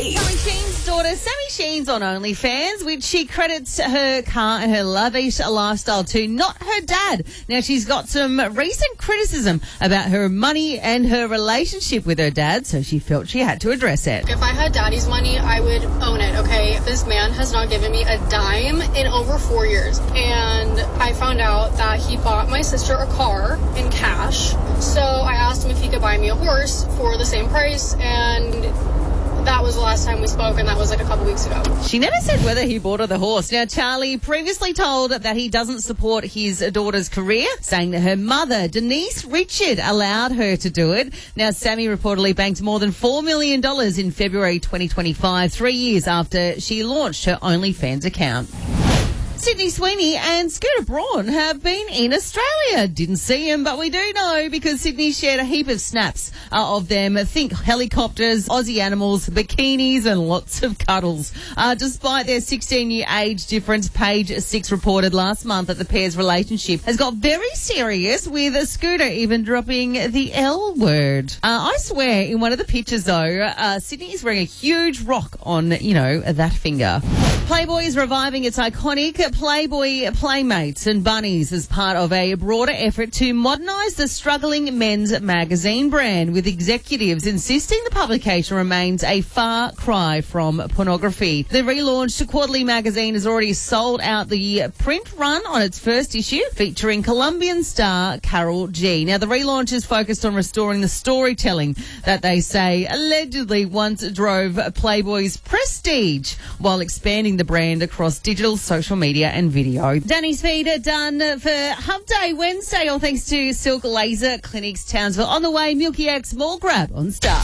Steve. Sammy Sheen's daughter, Sammy Sheen's on OnlyFans, which she credits her car and her lavish lifestyle to, not her dad. Now, she's got some recent criticism about her money and her relationship with her dad, so she felt she had to address it. If I had daddy's money, I would own it, okay? This man has not given me a dime in over 4 years. And I found out that he bought my sister a car in cash. So I asked him if he could buy me a horse for the same price, and that was the last time we spoke, and that was like a couple weeks ago. She never said whether he bought her the horse. Now, Charlie previously told that he doesn't support his daughter's career, saying that her mother, Denise Richard, allowed her to do it. Now, Sammy reportedly banked more than $4 million in February 2025, 3 years after she launched her OnlyFans account. Sydney Sweeney and Scooter Braun have been in Australia. Didn't see them, but we do know because Sydney shared a heap of snaps of them. Think helicopters, Aussie animals, bikinis and lots of cuddles. Despite their 16-year age difference, Page 6 reported last month that the pair's relationship has got very serious, with Scooter even dropping the L word. I swear, in one of the pictures though, Sydney is wearing a huge rock on, that finger. Playboy is reviving its iconic Playboy Playmates and Bunnies as part of a broader effort to modernise the struggling men's magazine brand, with executives insisting the publication remains a far cry from pornography. The relaunched quarterly magazine has already sold out the print run on its first issue, featuring Colombian star Karol G. Now, the relaunch is focused on restoring the storytelling that they say allegedly once drove Playboy's prestige, while expanding the brand across digital, social media and video. Danny's feed are done for Hump Day Wednesday, all thanks to Silk Laser Clinics Townsville. On the way, Milky Egg Small Grab on Star.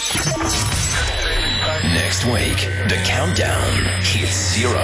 Next week, the countdown hits 0.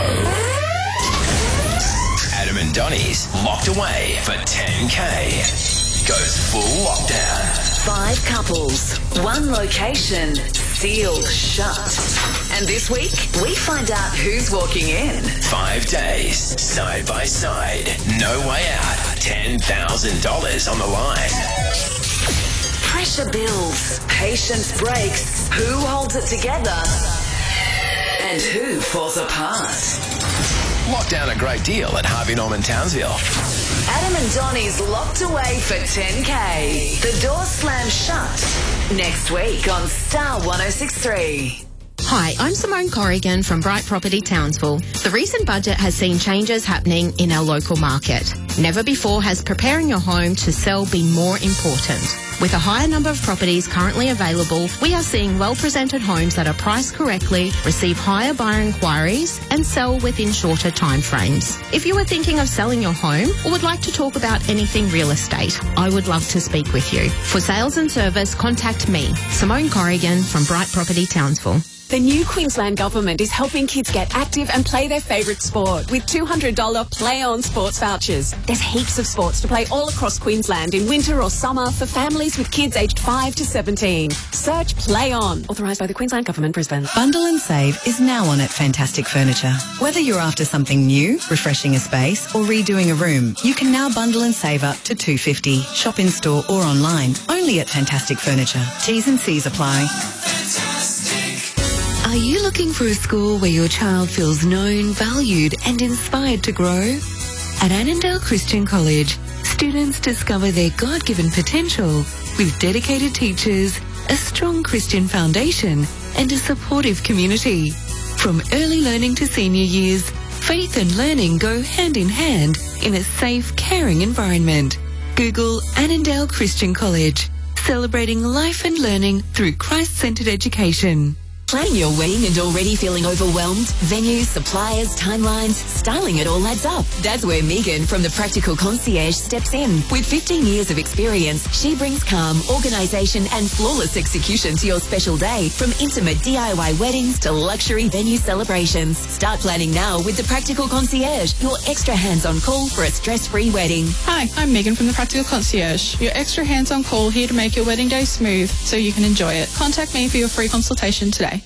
Adam and Donnie's Locked Away for 10K goes full lockdown. 5 couples, 1 location, sealed shut. And this week, we find out who's walking in. 5 days, side by side, no way out, $10,000 on the line. Pressure builds, patience breaks. Who holds it together? And who falls apart? Lock down a great deal at Harvey Norman Townsville. Adam and Donnie's Locked Away for 10K. The door slams shut. Next week on Star 106.3. Hi, I'm Simone Corrigan from Bright Property Townsville. The recent budget has seen changes happening in our local market. Never before has preparing your home to sell been more important. With a higher number of properties currently available, we are seeing well-presented homes that are priced correctly, receive higher buyer inquiries, and sell within shorter timeframes. If you are thinking of selling your home or would like to talk about anything real estate, I would love to speak with you. For sales and service, contact me, Simone Corrigan from Bright Property Townsville. The new Queensland Government is helping kids get active and play their favourite sport with $200 Play On sports vouchers. There's heaps of sports to play all across Queensland in winter or summer for families with kids aged 5 to 17. Search Play On. Authorised by the Queensland Government, Brisbane. Bundle and Save is now on at Fantastic Furniture. Whether you're after something new, refreshing a space or redoing a room, you can now bundle and save up to $250. Shop in store or online. Only at Fantastic Furniture. T's and C's apply. Are you looking for a school where your child feels known, valued and inspired to grow? At Annandale Christian College, students discover their God-given potential with dedicated teachers, a strong Christian foundation and a supportive community. From early learning to senior years, faith and learning go hand in hand in a safe, caring environment. Google Annandale Christian College, celebrating life and learning through Christ-centered education. Planning your wedding and already feeling overwhelmed? Venues, suppliers, timelines, styling it all adds up. That's where Megan from the Practical Concierge steps in. With 15 years of experience, she brings calm, organisation and flawless execution to your special day. From intimate DIY weddings to luxury venue celebrations. Start planning now with the Practical Concierge, your extra hands-on call for a stress-free wedding. Hi, I'm Megan from the Practical Concierge, your extra hands-on call here to make your wedding day smooth so you can enjoy it. Contact me for your free consultation today.